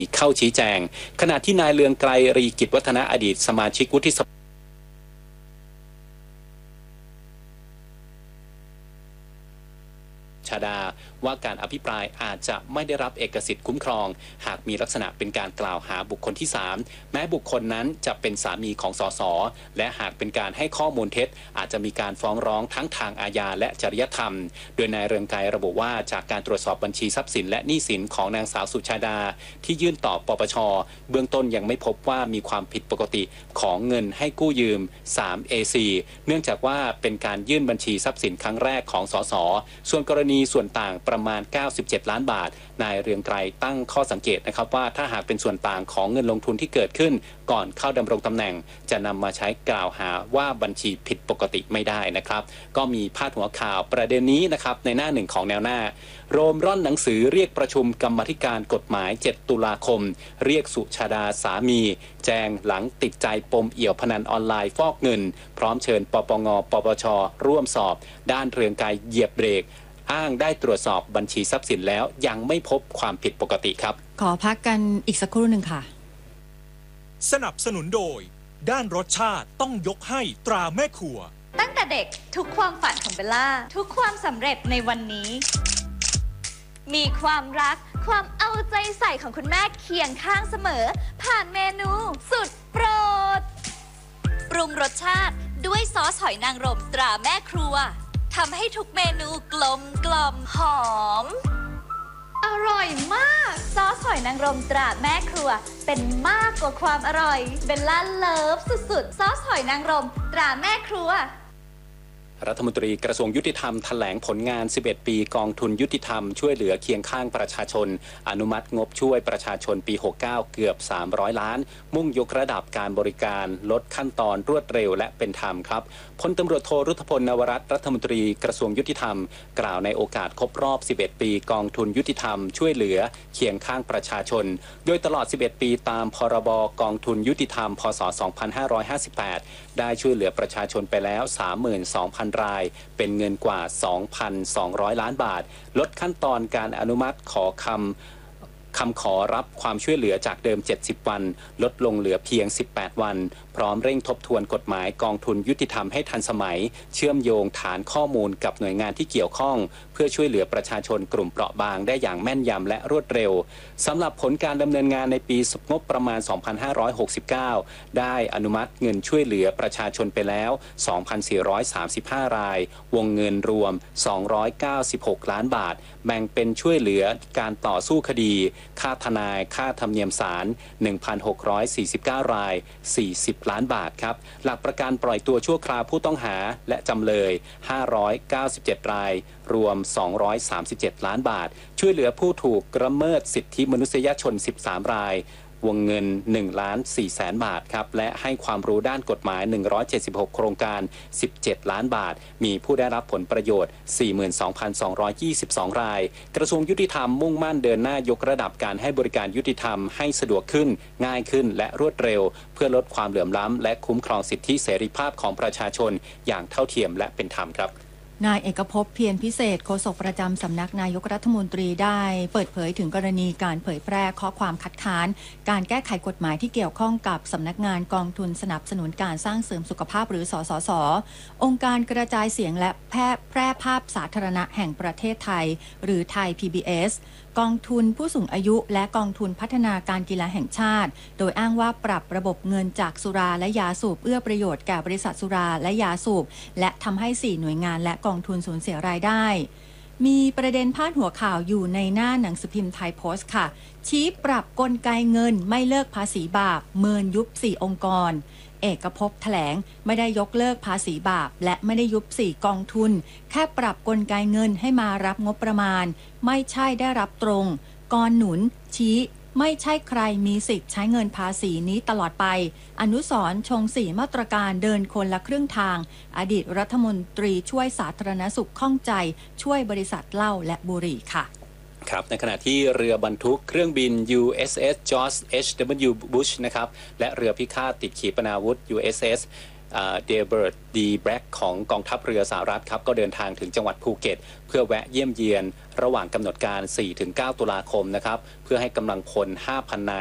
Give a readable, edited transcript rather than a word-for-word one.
เข้าชี้แจงขณะที่นายเลืองไกรรีกิจวัฒนะอดีตสมาชิกวุฒิสภาชาดาว่าการอภิปรายอาจจะไม่ได้รับเอกสิทธิ์คุ้มครองหากมีลักษณะเป็นการกล่าวหาบุคคลที่3แม้บุคคลนั้นจะเป็นสามีของสสและหากเป็นการให้ข้อมูลเท็จอาจจะมีการฟ้องร้องทั้งทางอาญาและจริยธรรมโดยนายเรืองไกรระบุว่าจากการตรวจสอบบัญชีทรัพย์สินและหนี้สินของนางสาวสุชาดาที่ยื่นต่อปปชเบื้องต้นยังไม่พบว่ามีความผิดปกติของเงินให้กู้ยืม 3AC เนื่องจากว่าเป็นการยื่นบัญชีทรัพย์สินครั้งแรกของสสส่วนกรณีส่วนต่างประมาณ97ล้านบาทนายเรืองไกรตั้งข้อสังเกตนะครับว่าถ้าหากเป็นส่วนต่างของเงินลงทุนที่เกิดขึ้นก่อนเข้าดำรงตำแหน่งจะนำมาใช้กล่าวหาว่าบัญชีผิดปกติไม่ได้นะครับก็มีพาดหัวข่าวประเด็นนี้นะครับในหน้าหนึ่งของแนวหน้าโรมร่อนหนังสือเรียกประชุมกรรมาธิการกฎหมาย7ตุลาคมเรียกสุชาดาสามีแจงหลังติดใจปมเอี่ยวพนันออนไลน์ฟอกเงินพร้อมเชิญปปงปปชร่วมสอบด้านเรืองไกรเหยียบเบรกอ้างได้ตรวจสอบบัญชีทรัพย์สินแล้วยังไม่พบความผิดปกติครับขอพักกันอีกสักครู่หนึ่งค่ะสนับสนุนโดยด้านรสชาติต้องยกให้ตราแม่ครัวตั้งแต่เด็กทุกความฝันของเบลล่าทุกความสำเร็จในวันนี้มีความรักความเอาใจใส่ของคุณแม่เคียงข้างเสมอผ่านเมนูสุดโปรดปรุงรสชาติด้วยซอสหอยนางรมตราแม่ครัวทำให้ทุกเมนูกลมกล่อมหอมอร่อยมากซอสหอยนางรมตราแม่ครัวเป็นมากกว่าความอร่อยเบลล่าเลิฟสุดๆซอสหอยนางรมตราแม่ครัวรัฐมนตรีกระทรวงยุติธรรมแถลงผลงาน11ปีกองทุนยุติธรรมช่วยเหลือเคียงข้างประชาชนอนุมัติงบช่วยประชาชนปี69เกือบ300ล้านมุ่งยกระดับการบริการลดขั้นตอนรวดเร็วและเป็นธรรมครับพลตำรวจโทรุทธพลนวรัตน์รัฐมนตรีกระทรวงยุติธรรมกล่าวในโอกาสครบรอบ11ปีกองทุนยุติธรรมช่วยเหลือเคียงข้างประชาชนโดยตลอด11ปีตามพรบกองทุนยุติธรรมพศ2558ได้ช่วยเหลือประชาชนไปแล้ว 32,000 รายเป็นเงินกว่า 2,200 ล้านบาทลดขั้นตอนการอนุมัติขอคำขอรับความช่วยเหลือจากเดิม70วันลดลงเหลือเพียง18วันพร้อมเร่งทบทวนกฎหมายกองทุนยุติธรรมให้ทันสมัยเชื่อมโยงฐานข้อมูลกับหน่วยงานที่เกี่ยวข้องเพื่อช่วยเหลือประชาชนกลุ่มเปราะบางได้อย่างแม่นยำและรวดเร็วสำหรับผลการดำเนินงานในปีงบประมาณ2569ได้อนุมัติเงินช่วยเหลือประชาชนไปแล้ว 2,435 รายวงเงินรวม296ล้านบาทแบ่งเป็นช่วยเหลือการต่อสู้คดีค่าทนายค่าธรรมเนียมศาล 1,649 ราย40ล้านบาทครับหลักประกันปล่อยตัวชั่วคราวผู้ต้องหาและจำเลย597รายรวม237ล้านบาทช่วยเหลือผู้ถูกละเมิดสิทธิมนุษยชน13รายวงเงิน1.4 แสนบาทครับและให้ความรู้ด้านกฎหมาย176โครงการ17ล้านบาทมีผู้ได้รับผลประโยชน์ 42,222 รายกระทรวงยุติธรรมมุ่งมั่นเดินหน้ายกระดับการให้บริการยุติธรรมให้สะดวกขึ้นง่ายขึ้นและรวดเร็วเพื่อลดความเหลื่อมล้ำและคุ้มครองสิทธิเสรีภาพของประชาชนอย่างเท่าเทียมและเป็นธรรมครับนายเอกภพเพียรพิเศษโฆษกประจำสำนักนายกรัฐมนตรีได้เปิดเผยถึงกรณีการเผยแพร่ข้อความคัดค้านการแก้ไขกฎหมายที่เกี่ยวข้องกับสำนักงานกองทุนสนับสนุนการสร้างเสริมสุขภาพหรือสสส.องค์การกระจายเสียงและแพร่ภาพสาธารณะแห่งประเทศไทยหรือไทย PBS กองทุนผู้สูงอายุและกองทุนพัฒนาการกีฬาแห่งชาติโดยอ้างว่าปรับระบบเงินจากสุราและยาสูบเอื้อประโยชน์แก่บริษัทสุราและยาสูบและทำให้4หน่วยงานและกองทุนสูญเสียรายได้มีประเด็นพาดหัวข่าวอยู่ในหน้าหนังสือพิมพ์ไทยโพสต์ค่ะชี้ปรับกลไกเงินไม่เลิกภาษีบาปเมินยุบ4องค์กรเอกภพแถลงไม่ได้ยกเลิกภาษีบาปและไม่ได้ยุบ4กองทุนแค่ปรับกลไกเงินให้มารับงบประมาณไม่ใช่ได้รับตรงกรหนุนชี้ไม่ใช่ใครมีสิทธิ์ใช้เงินภาษีนี้ตลอดไปอนุสรณ์ชง4มาตรการเดินคนละครึ่งทางอดีตรัฐมนตรีช่วยสาธารณสุขข้องใจช่วยบริษัทเหล้าและบุหรี่ค่ะครับในขณะที่เรือบรรทุกเครื่องบิน USS George H.W. Bush นะครับและเรือพิฆาตติดขีปนาวุธ USS เดเบิร์ตดีแบล็กของกองทัพเรือสหรัฐครับก็เดินทางถึงจังหวัดภูเก็ตเพื่อแวะเยี่ยมเยียนระหว่างกำหนดการ 4-9 ตุลาคมนะครับเพื่อให้กำลังพล 5,000 นาย